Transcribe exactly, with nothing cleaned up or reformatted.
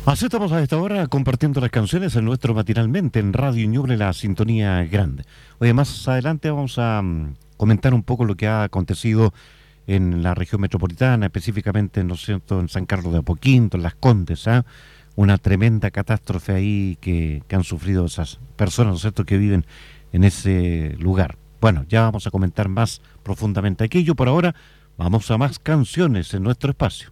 Así estamos a esta hora compartiendo las canciones en nuestro matinalmente en Radio Ñuble, la sintonía grande. Oye, más adelante vamos a mm, comentar un poco lo que ha acontecido en la región metropolitana, específicamente, ¿no es cierto?, en San Carlos de Apoquinto, en Las Condes, ¿ah? Una tremenda catástrofe ahí que, que han sufrido esas personas, ¿no es cierto?, que viven en ese lugar. Bueno, ya vamos a comentar más profundamente aquello. Por ahora, vamos a más canciones en nuestro espacio.